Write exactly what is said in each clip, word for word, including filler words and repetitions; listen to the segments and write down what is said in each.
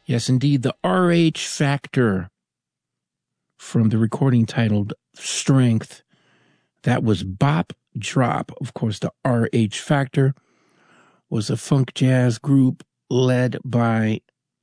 Yes, indeed, the R H Factor from the recording titled Strength. That was Bop Drop. Of course, the R H Factor was a funk jazz group led by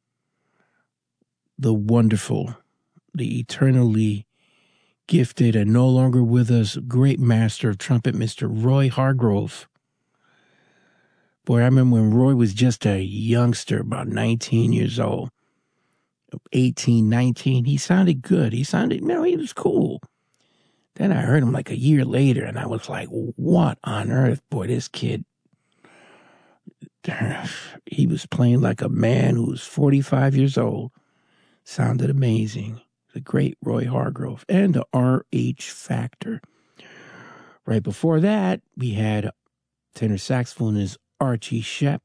the wonderful, the eternally gifted and no longer with us great master of trumpet, Mister Roy Hargrove. Boy, I remember when Roy was just a youngster, about nineteen years old, eighteen, nineteen. He sounded good. He sounded, you know, he was cool. Then I heard him like a year later, and I was like, what on earth? Boy, this kid, he was playing like a man who was forty-five years old. Sounded amazing. The great Roy Hargrove and the R H Factor. Right before that, we had tenor saxophonist Archie Shepp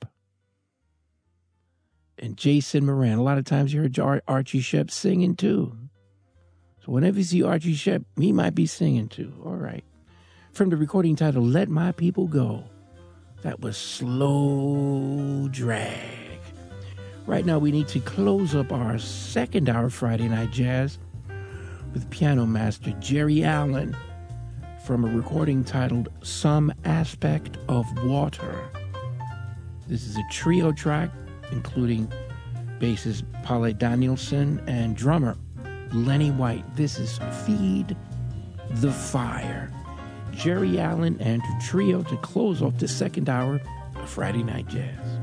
and Jason Moran. A lot of times you heard Ar- Archie Shepp singing too. So whenever you see Archie Shepp, he might be singing too. All right. From the recording titled Let My People Go. That was Slow Drag. Right now we need to close up our second hour Friday Night Jazz with piano master Jerry Allen from a recording titled Some Aspect of Water. This is a trio track including bassist Palle Danielson and drummer Lenny White. This is Feed the Fire. Jerry Allen and trio to close off the second hour of Friday Night Jazz.